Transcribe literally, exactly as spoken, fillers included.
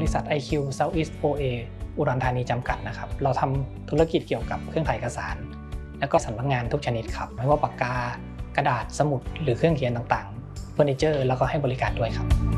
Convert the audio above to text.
ษัท ไอ คิว Southeast โอ เอ อุดรธานีจำกัดนะครับเราทำธุรกิจเกี่ยวกับเครื่องถ่ายเอกสารแล้วก็สำนักงานทุกชนิดครับไม่ว่าปากกากระดาษสมุดหรือเครื่องเขียนต่างๆเฟอร์นิเจอร์แล้วก็ให้บริการด้วยครับ